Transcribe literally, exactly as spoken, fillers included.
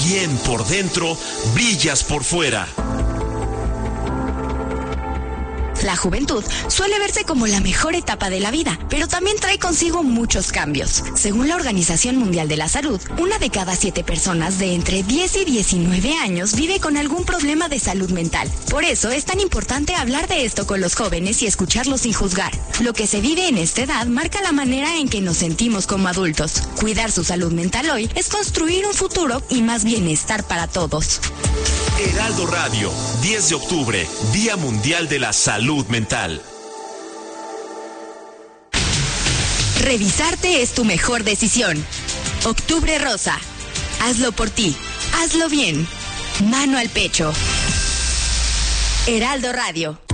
bien por dentro, brillas por fuera. La juventud suele verse como la mejor etapa de la vida, pero también trae consigo muchos cambios. Según la Organización Mundial de la Salud, una de cada siete personas de entre diez y diecinueve años vive con algún problema de salud mental. Por eso es tan importante hablar de esto con los jóvenes y escucharlos sin juzgar. Lo que se vive en esta edad marca la manera en que nos sentimos como adultos. Cuidar su salud mental hoy es construir un futuro y más bienestar para todos. Heraldo Radio, diez de octubre, Día Mundial de la Salud Mental. Revisarte es tu mejor decisión. Octubre Rosa. Hazlo por ti. Hazlo bien. Mano al pecho. Heraldo Radio.